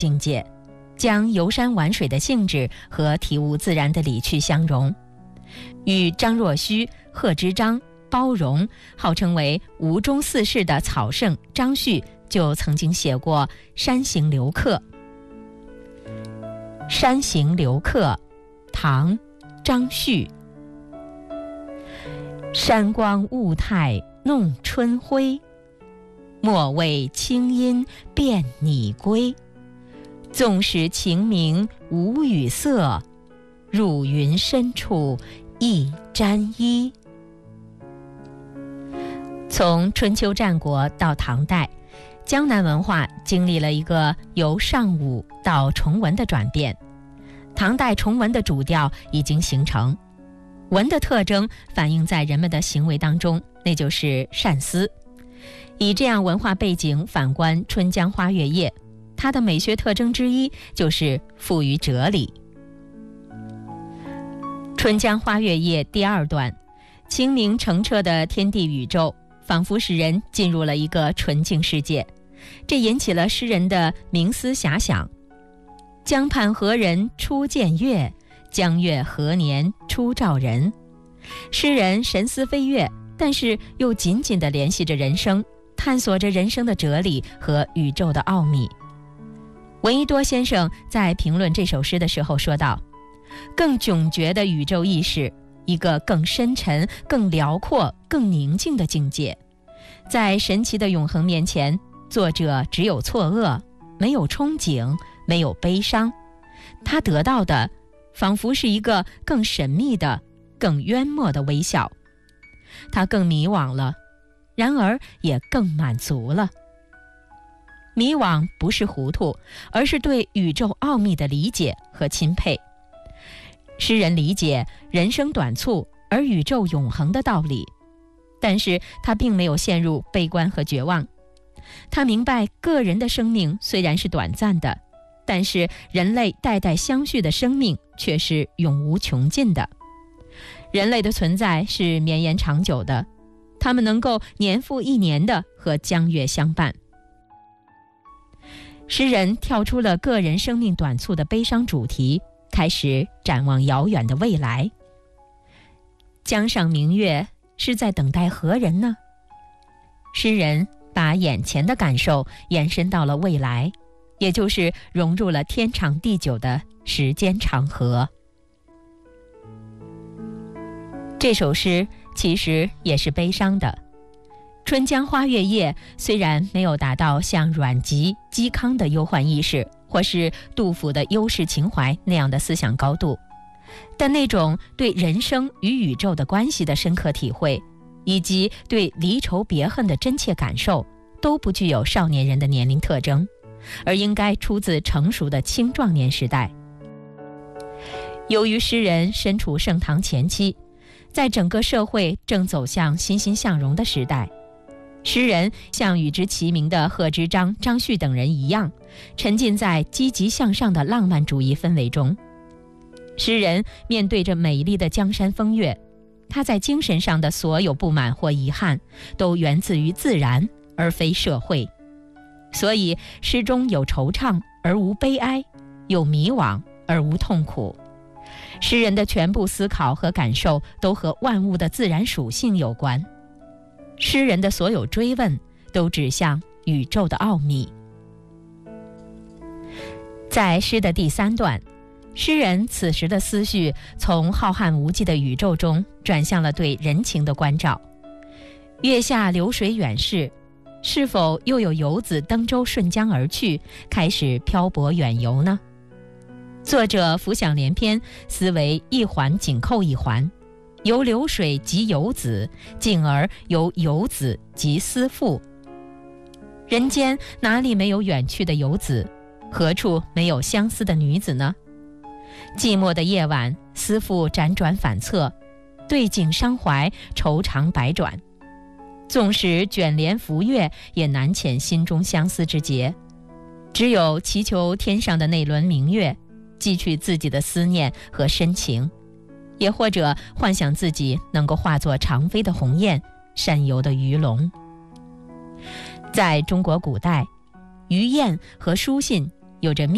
境界，将游山玩水的兴致和体悟自然的理趣相融。与张若虚、贺知章、包容号称为吴中四士的草圣张旭就曾经写过《山行留客》。《山行留客》，唐·张旭。山光雾态弄春晖，莫为清音辨拟归。纵使晴明无雨色，入云深处一沾衣。从春秋战国到唐代，江南文化经历了一个由尚武到崇文的转变。唐代崇文的主调已经形成，文的特征反映在人们的行为当中，那就是善思。以这样文化背景反观《春江花月夜》，它的美学特征之一就是富于哲理。《春江花月夜》第二段，清明澄澈的天地宇宙，仿佛使人进入了一个纯净世界，这引起了诗人的冥思遐想。江畔何人初见月？江月何年初照人？诗人神思飞跃，但是又紧紧地联系着人生，探索着人生的哲理和宇宙的奥秘。闻一多先生在评论这首诗的时候说道，更迥绝的宇宙意识，一个更深沉、更辽阔、更宁静的境界。在神奇的永恒面前，作者只有错愕，没有憧憬，没有悲伤。他得到的仿佛是一个更神秘的、更渊漠的微笑。他更迷惘了，然而也更满足了。迷惘不是糊涂，而是对宇宙奥秘的理解和钦佩。诗人理解人生短促而宇宙永恒的道理，但是他并没有陷入悲观和绝望。他明白个人的生命虽然是短暂的，但是人类代代相续的生命却是永无穷尽的。人类的存在是绵延长久的，他们能够年复一年的和江月相伴。诗人跳出了个人生命短促的悲伤主题，开始展望遥远的未来。江上明月是在等待何人呢？诗人把眼前的感受延伸到了未来，也就是融入了天长地久的时间长河。这首诗其实也是悲伤的。春江花月夜虽然没有达到像阮籍、嵇康的忧患意识，或是杜甫的忧世情怀那样的思想高度，但那种对人生与宇宙的关系的深刻体会，以及对离愁别恨的真切感受，都不具有少年人的年龄特征，而应该出自成熟的青壮年时代。由于诗人身处盛唐前期，在整个社会正走向欣欣向荣的时代，诗人像与之齐名的贺知章、张旭等人一样，沉浸在积极向上的浪漫主义氛围中。诗人面对着美丽的江山风月，他在精神上的所有不满或遗憾，都源自于自然，而非社会。所以诗中有惆怅而无悲哀，有迷惘而无痛苦。诗人的全部思考和感受都和万物的自然属性有关。诗人的所有追问都指向宇宙的奥秘。在诗的第三段，诗人此时的思绪从浩瀚无际的宇宙中转向了对人情的关照。月下流水远逝，是否又有游子登舟顺江而去，开始漂泊远游呢？作者浮想联翩，思维一环紧扣一环，由流水及游子，进而由游子及思妇。人间哪里没有远去的游子？何处没有相思的女子呢？寂寞的夜晚，思妇辗转反侧，对景伤怀，愁肠百转。纵使卷帘拂月，也难遣心中相思之结。只有祈求天上的那轮明月，寄去自己的思念和深情，也或者幻想自己能够化作长飞的鸿雁，山游的鱼龙。在中国古代，鱼雁和书信有着